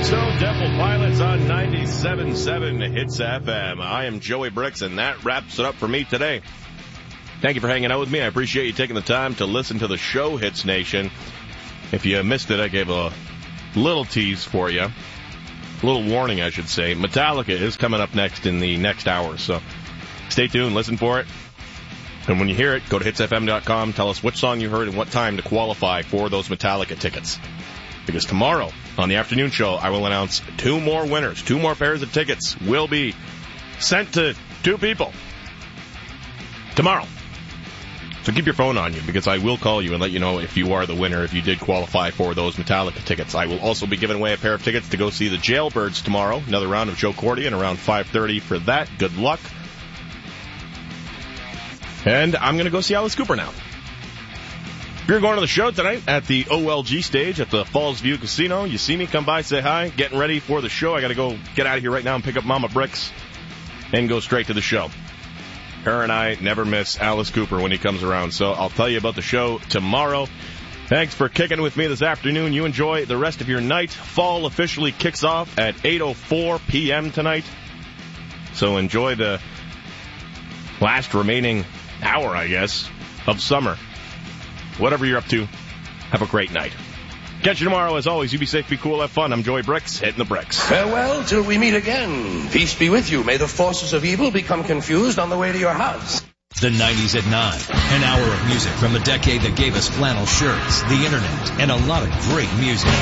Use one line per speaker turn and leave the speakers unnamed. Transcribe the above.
Stone Temple Pilots on 97.7 Hits FM. I am Joey Bricks, and that wraps it up for me today. Thank you for hanging out with me. I appreciate you taking the time to listen to the show, Hits Nation. If you missed it, I gave a little tease for you. A little warning, I should say. Metallica is coming up next in the next hour, so stay tuned, listen for it. And when you hear it, go to hitsfm.com, tell us which song you heard and what time to qualify for those Metallica tickets. Because tomorrow, on the afternoon show, I will announce 2 more winners. 2 more pairs of tickets will be sent to 2 people tomorrow. So keep your phone on you, because I will call you and let you know if you are the winner, if you did qualify for those Metallica tickets. I will also be giving away a pair of tickets to go see the Jailbirds tomorrow. Another round of Joe Cordian around 5:30 for that. Good luck. And I'm going to go see Alice Cooper now. If you're going to the show tonight at the OLG stage at the Falls View Casino, you see me, come by, say hi, getting ready for the show. I got to go get out of here right now and pick up Mama Bricks and go straight to the show. Her and I never miss Alice Cooper when he comes around, so I'll tell you about the show tomorrow. Thanks for kicking with me this afternoon. You enjoy the rest of your night. Fall officially kicks off at 8:04 p.m. tonight, so enjoy the last remaining hour, I guess, of summer. Whatever you're up to, have a great night. Catch you tomorrow. As always, you be safe, be cool, have fun. I'm Joey Bricks, hitting the bricks.
Farewell till we meet again. Peace be with you. May the forces of evil become confused on the way to your house.
The 90s at 9. An hour of music from the decade that gave us flannel shirts, the internet, and a lot of great music.